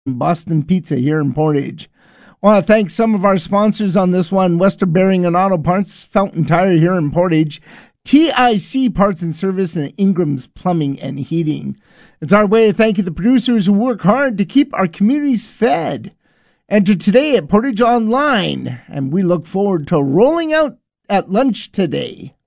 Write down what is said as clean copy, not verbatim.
Boston Pizza here in Portage. I want to thank some of our sponsors on this one: Western Bearing and Auto Parts, Fountain Tire here in Portage, TIC Parts and Service, and Ingram's Plumbing and Heating. It's our way of thanking the producers who work hard to keep our communities fed. Enter today at Portage Online, and we look forward to rolling out at lunch today.